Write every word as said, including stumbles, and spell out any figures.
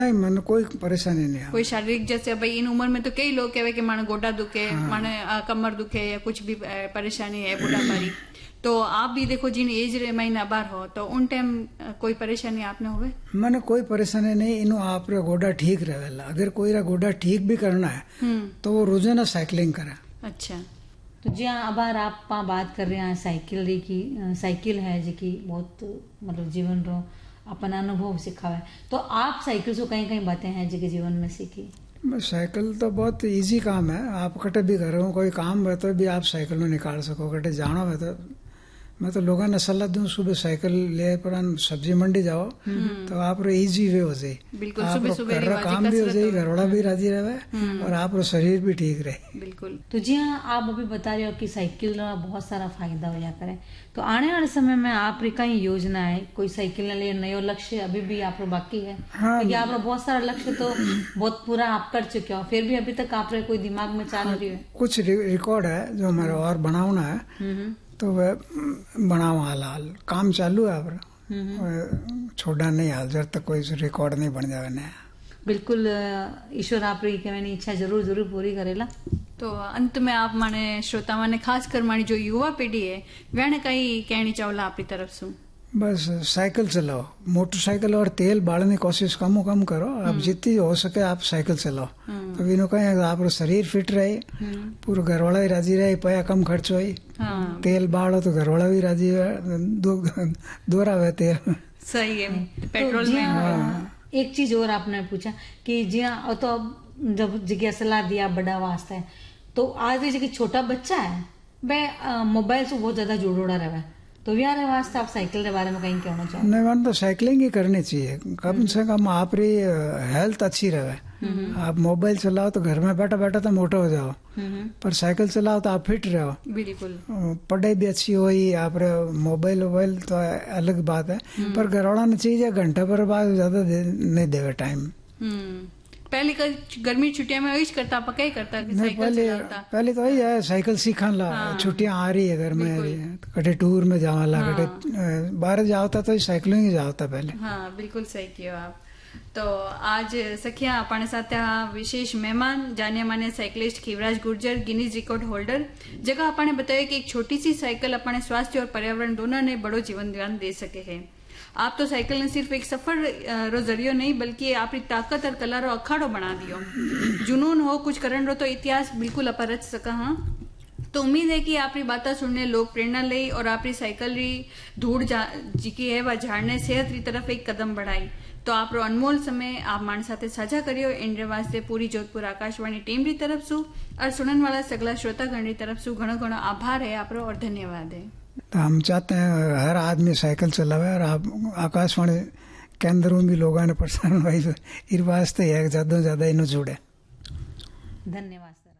नहीं, मन कोई परेशानी नहीं है। कोई शारीरिक, जैसे भाई इन उम्र में तो कई लोग कहवे कि माने गोडा दुखे, हाँ। माने कमर दुखे या कुछ भी परेशानी है बुढ़ापारी, तो आप भी देखो जिन एज रे महीना बार हो तो उन टाइम कोई परेशानी आपने होवे? मैंने कोई परेशानी नहीं, इनो आप रे गोडा ठीक रहेला। अगर कोई रा गोडा ठीक भी करना है तो वो रोजाना साइकिलिंग करे। अच्छा, तो जी हाँ, अब आप बात कर रहे हैं साइकिल री की, साइकिल है जी की बहुत मतलब जीवन रो अपन अनुभव सिखावे, तो आप साइकिल से कहीं कहीं बातें हैं जी के जीवन में सीखी? साइकिल तो बहुत इजी काम है, आप कटे भी घर कोई काम है तो भी आप साइकिल में निकाल सको। कटे जाना है तो मैं तो लोगों ने सलाह दूं, सुबह साइकिल ले पर सब्जी मंडी जाओ तो आप इजी वे हो जाए, आप काम भी हो जाए, घरवाला भी राजी रहे और आप शरीर भी ठीक रहे। बिल्कुल। तो जी हाँ, आप अभी बता रहे हो कि साइकिल का बहुत सारा फायदा हो जाता है, तो आने वाले समय में आप कई योजना है, कोई साइकिल ने लिए नयो लक्ष्य अभी भी आप बाकी है? हाँ, क्योंकि आप बहुत सारा लक्ष्य तो बहुत पूरा आप कर चुके हो, फिर भी अभी तक आप कोई दिमाग में चाल रही है? कुछ रिकॉर्ड है जो हमारे और बनाना है, तो वह बनाओ, हाल हाल काम चालू है, आप छोड़ा नहीं हाल जब तक कोई रिकॉर्ड नहीं बन जावे नया। बिल्कुल, ईश्वर आप री इच्छा जरूर जरूर पूरी करेला। तो अंत में आप माने श्रोता माने खास कर मानी जो युवा पीढ़ी है वह कई कहनी चावला आपकी तरफ से? बस साइकिल चलाओ, मोटरसाइकिल और तेल बालने की कोशिश कम कम करो। आप जितनी हो सके आप साइकिल चलाओ, तो बिनो कहीं आप शरीर फिट रहे, पूरा घरवाला भी राजी रहे, पैसा कम खर्च हो, हाँ। तेल बालो तो घरवाला भी राजी है, दो दोरा हुए तेल सही है पेट्रोल तो में। हाँ। एक चीज और आपने पूछा कि जी हाँ, तो अब जब जगह सलाह दिया बड़ा वास्ता है, तो आज जगह छोटा बच्चा है वह मोबाइल से बहुत ज्यादा जुड़ोड़ा रहा, तो यार वास्ते आप साइकिल के बारे में कहीं कहना चाहो? नहीं, मैंने तो साइकिलिंग ही करनी चाहिए, कम से कम आप री हेल्थ अच्छी रहे। आप मोबाइल चलाओ तो घर में बैठा बैठा तो मोटा हो जाओ, पर साइकिल चलाओ तो आप फिट रहो। बिल्कुल। पढ़ाई भी अच्छी हुई, आप मोबाइल वोबाइल तो अलग बात है, पर घरवाला ने चाहिए घंटा पर बाद ज्यादा नहीं देवे टाइम। पहले गर्मी छुट्टियां में वही करता, पक्का ही करता कि साइकिल पहले चलाता। पहले तो वही है, साइकिल सीखा ला। हाँ। छुट्टियां आ रही है घर में, कटे टूर में जावाला, हाँ। कटे बाहर जाओता तो साइकिलिंग ही जाओता पहले। हाँ, बिल्कुल सही किया आप। तो आज सखिया अपने साथ विशेष मेहमान जाने माने cyclist खीवराज Gurjar, Guinness record holder, जगह अपने बताया कि एक छोटी सी साइकिल अपने स्वास्थ्य और पर्यावरण दोनों ने बड़ो जीवन दान दे सके है। आप तो साइकिल ने सिर्फ एक सफर रो जरियो नहीं बल्कि आपकी ताकत और कला रो अखाड़ो बना दियो। जुनून हो कुछ करण रो तो इतिहास बिल्कुल अपन रच सका। हाँ, तो उम्मीद है कि आपकी बातें सुनने लोग प्रेरणा ले और आपकी साइकिल री धूड़ जी की है वह झाड़ने सेहत री तरफ एक कदम बढ़ाई। तो आप रो अनमोल समय आप मान साथे साझा करियो। इन वास्ते पूरी जोधपुर आकाशवाणी टीम री तरफ सु और सुनन वाला सगला श्रोतागण री तरफ सु घणो घणो आभार है आप रो और धन्यवाद है। तो हम चाहते हैं हर आदमी साइकिल चलावे और आप आकाशवाणी केंद्र में भी लोगों ने प्रसारण वास्ते ज्यादा ज्यादा इन्हें जुड़े। धन्यवाद।